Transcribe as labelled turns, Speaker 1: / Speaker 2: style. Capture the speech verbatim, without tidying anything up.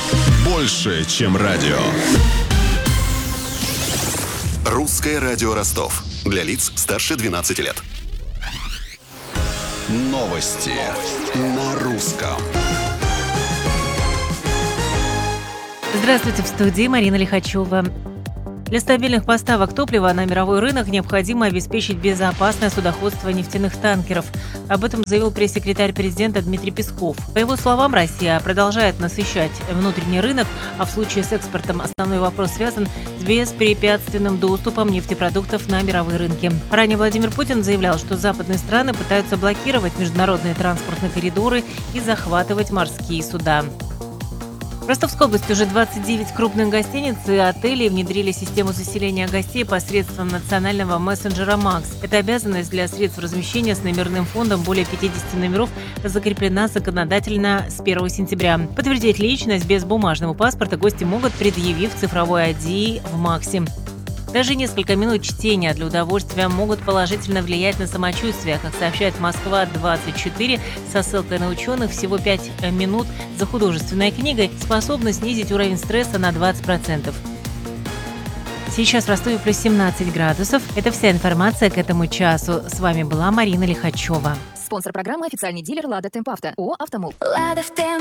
Speaker 1: Больше, чем радио.
Speaker 2: Русское радио Ростов. Для лиц старше двенадцати лет. Новости на русском.
Speaker 3: Здравствуйте, в студии Марина Лихачева. Для стабильных поставок топлива на мировой рынок необходимо обеспечить безопасное судоходство нефтяных танкеров. Об этом заявил пресс-секретарь президента Дмитрий Песков. По его словам, Россия продолжает насыщать внутренний рынок, а в случае с экспортом основной вопрос связан с беспрепятственным доступом нефтепродуктов на мировые рынки. Ранее Владимир Путин заявлял, что западные страны пытаются блокировать международные транспортные коридоры и захватывать морские суда. В Ростовской области уже двадцать девять крупных гостиниц и отелей внедрили систему заселения гостей посредством национального мессенджера «Макс». Эта обязанность для средств размещения с номерным фондом более пятидесяти номеров закреплена законодательно с первого сентября. Подтвердить личность без бумажного паспорта гости могут, предъявив цифровой ай ди в «Максе». Даже несколько минут чтения для удовольствия могут положительно влиять на самочувствие. Как сообщает Москва двадцать четыре, со ссылкой на ученых, всего пять минут за художественной книгой способны снизить уровень стресса на двадцать процентов. Сейчас в Ростове плюс семнадцать градусов. Это вся информация к этому часу. С вами была Марина Лихачева.
Speaker 4: Спонсор программы — официальный дилер «Лада Темп Авто» ООО «Автомол».